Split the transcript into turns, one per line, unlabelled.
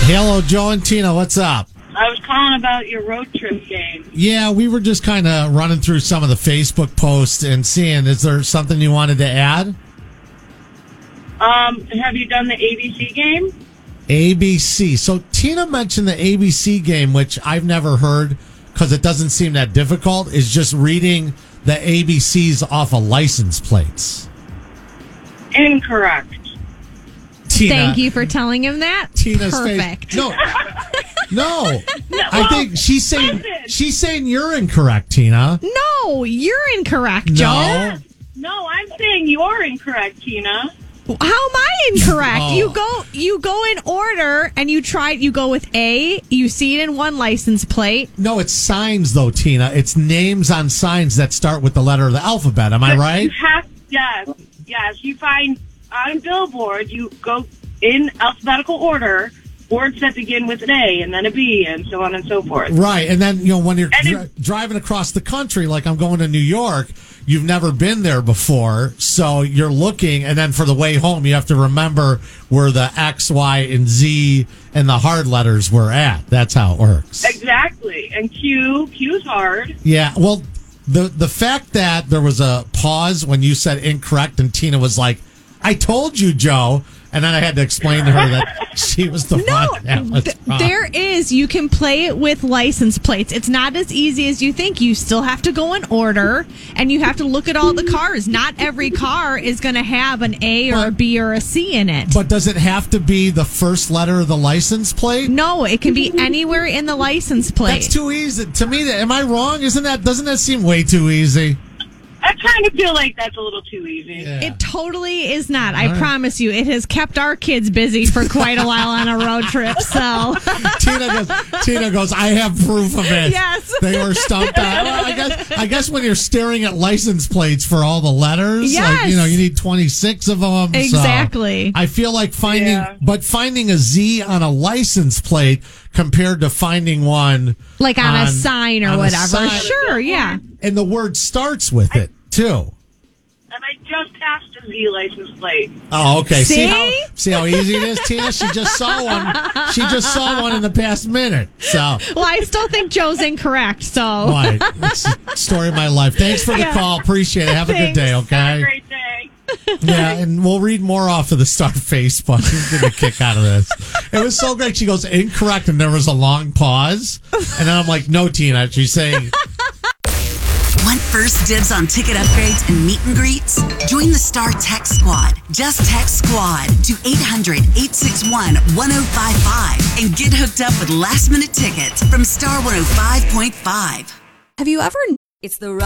Hello, Joe and Tina. What's up?
I was calling about your road trip game.
Yeah, we were just kind of running through some of the Facebook posts and seeing, is there something you wanted to add?
Have you done the ABC game?
ABC. So Tina mentioned the ABC game, which I've never heard because it doesn't seem that difficult, is just reading the ABCs off of license plates.
Incorrect.
Tina,
Thank you for telling him that.
Tina's
Perfect.
No.
No,
I think she's saying you're incorrect, Tina.
No, you're incorrect,
No.
Joe.
No, I'm saying you're incorrect, Tina.
How am I incorrect?
Oh.
You go in order and you go with A, you see it in one license plate.
No, it's signs though, Tina. It's names on signs that start with the letter of the alphabet. Am I right?
You have, yes. You find on a billboard, you go in alphabetical order, words that begin with an A and then a B and so on and so forth.
Right. And then, when you're driving across the country, like I'm going to New York, you've never been there before. So you're looking, and then for the way home, you have to remember where the X, Y, and Z and the hard letters were at. That's how it works.
Exactly. And Q's hard.
Yeah. Well, the fact that there was a pause when you said incorrect and Tina was like, I told you, Joe. And then I had to explain to her that she was the one that was wrong.
There is. You can play it with license plates. It's not as easy as you think. You still have to go in order, and you have to look at all the cars. Not every car is going to have an A or a B or a C in it.
But does it have to be the first letter of the license plate?
No, it can be anywhere in the license plate.
That's too easy. To me, am I wrong? Doesn't that seem way too easy?
I kind of feel like that's a little too easy.
Yeah.
It totally is not. I promise you. It has kept our kids busy for quite a while on a road trip. So
Tina goes, I have proof of it.
Yes.
They were stumped out. Well, I guess when you're staring at license plates for all the letters,
yes.
you need 26 of them.
Exactly.
So I feel like finding a Z on a license plate compared to finding one
like on a sign or whatever. Sure, yeah.
And the word starts with it, too.
And I just passed a Z license plate.
Oh, okay.
See
how easy it is, Tina? She just saw one. She just saw one in the past minute. So.
Well, I still think Joe's incorrect, so.
Right. It's the story of my life. Thanks for the call. Appreciate it. Have a good day, okay?
Have a great day.
Yeah, and we'll read more off of the Star Facebook. She's getting a kick out of this. It was so great. She goes, incorrect, and there was a long pause. And then I'm like, no, Tina. She's saying...
Want first dibs on ticket upgrades and meet and greets? Join the Star Text Squad. Just text SQUAD to 800-861-1055 and get hooked up with last-minute tickets from Star 105.5.
Have you ever... It's the